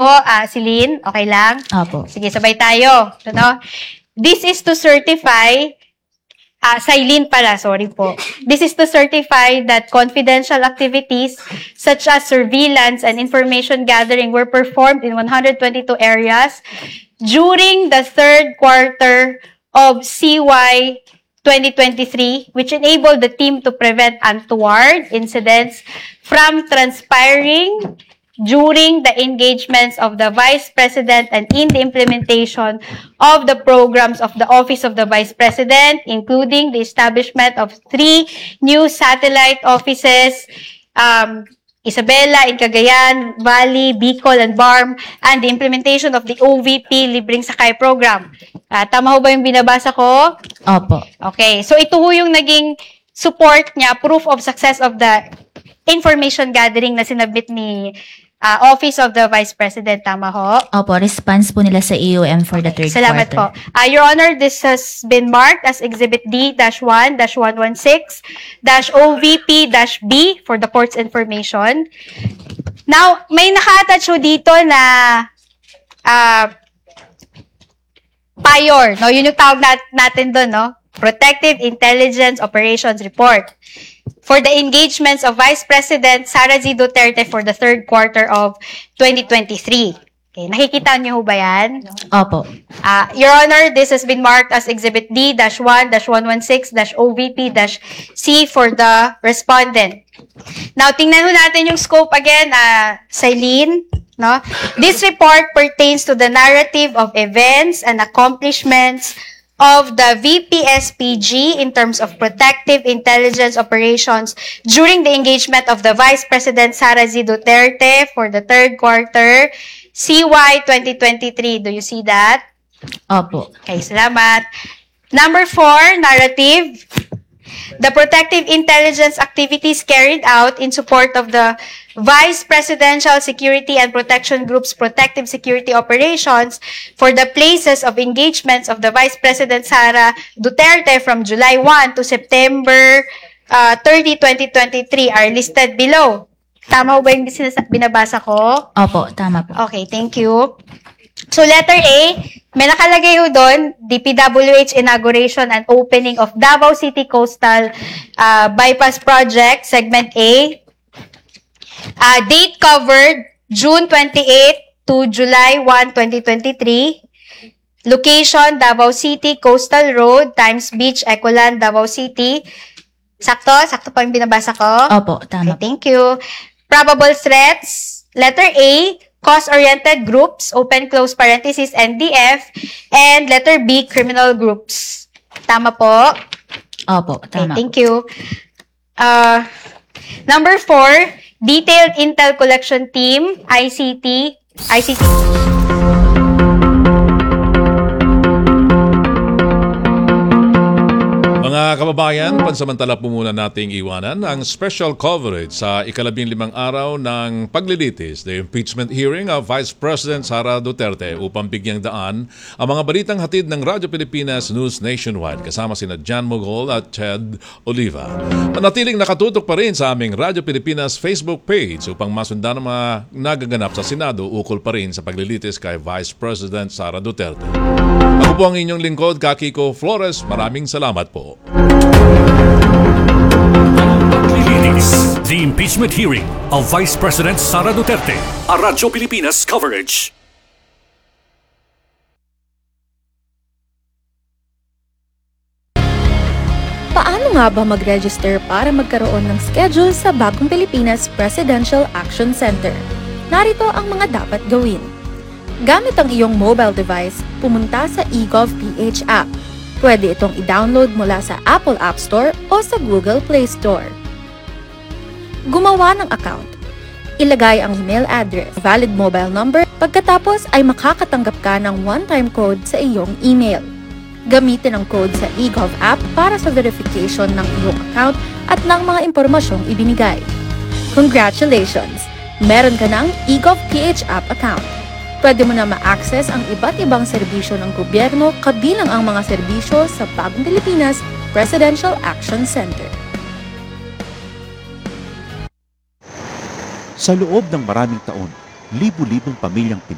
Celine, okay lang? Opo. Sige, sabay tayo. Ano? This is to certify, Silene pala, sorry po. This is to certify that confidential activities such as surveillance and information gathering were performed in 122 areas during the third quarter of CY 2023, which enabled the team to prevent untoward incidents from transpiring during the engagements of the Vice President and in the implementation of the programs of the Office of the Vice President, including the establishment of 3 new satellite offices, Isabela in Cagayan, Valley, Bicol, and Barm, and the implementation of the OVP Libreng Sakay Program. Tama ho ba yung binabasa ko? Opo. Okay, so ito ho yung naging support niya, proof of success of the information gathering na sinabit ni Office of the Vice President, tama ho? Opo, response po nila sa AUM for the third Salamat quarter. po. Your Honor, this has been marked as Exhibit D-1-116-OVP-B for the court's information. Now, may naka-attach ho dito na PIOR, no? Yun yung tawag natin doon, no? Protective Intelligence Operations Report for the engagements of Vice President Sara Z. Duterte for the third quarter of 2023. Okay, nakikita niyo ho ba yan? Opo. Your Honor, this has been marked as Exhibit D-1-116-OVP-C for the respondent. Now, tingnan ho natin yung scope again, Silene. No? This report pertains to the narrative of events and accomplishments of the VPSPG in terms of protective intelligence operations during the engagement of the Vice President Sara Z. Duterte for the third quarter CY 2023. Do you see that? Opo. Okay, salamat. Number 4, narrative. The protective intelligence activities carried out in support of the Vice Presidential Security and Protection Group's protective security operations for the places of engagements of the Vice President Sara Duterte from July 1 to September 30, 2023 are listed below. Tama ba yung binabasa ko? Opo, tama po. Okay, thank you. So, letter A, may nakalagay ho doon, DPWH inauguration and opening of Davao City Coastal Bypass Project, Segment A. Date covered, June 28 to July 1, 2023. Location, Davao City, Coastal Road, Times Beach, Ecoland, Davao City. Sakto? Sakto pa yung binabasa ko? Opo, tama. Okay, thank you. Probable threats, letter A, cause-oriented groups, open close parenthesis, NDF, and letter B, criminal groups. Tama po? Opo, tama. Okay, thank you. Number 4, detailed intel collection team, ICT. Mga kababayan, pansamantala po muna nating iwanan ang special coverage sa ika-15 araw ng paglilitis, the impeachment hearing of Vice President Sara Duterte upang bigyang daan ang mga balitang hatid ng Radyo Pilipinas News Nationwide kasama sina Jan Mogol at Ted Oliva. Manatiling nakatutok pa rin sa aming Radyo Pilipinas Facebook page upang masundan ang mga nagaganap sa Senado ukol pa rin sa paglilitis kay Vice President Sara Duterte. Ako po ang inyong lingkod, Kakiko Flores. Maraming salamat po. The impeachment hearing of Vice President Sara Duterte. A Radyo Pilipinas coverage. Paano nga ba mag-register para magkaroon ng schedule sa Bagong Pilipinas Presidential Action Center? Narito ang mga dapat gawin. Gamit ang iyong mobile device, pumunta sa eGovPH app. Pwede itong i-download mula sa Apple App Store o sa Google Play Store. Gumawa ng account. Ilagay ang email address, valid mobile number, pagkatapos ay makakatanggap ka ng one-time code sa iyong email. Gamitin ang code sa eGov app para sa verification ng iyong account at ng mga impormasyong ibinigay. Congratulations! Meron ka ng eGovPH app account. Pwede mo na ma-access ang iba't ibang serbisyo ng gobyerno kabilang ang mga serbisyo sa Bagong Pilipinas Presidential Action Center. Sa loob ng maraming taon, libu-libong pamilyang